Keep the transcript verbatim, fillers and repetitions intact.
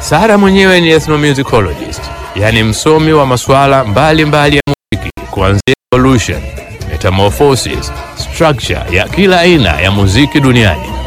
Sara mwenyewe ni ethnomusicologist, yani msomi wa masuala mbalimbali ya muziki, kuanzia evolution, metamorphosis, structure ya kila aina ya muziki duniani.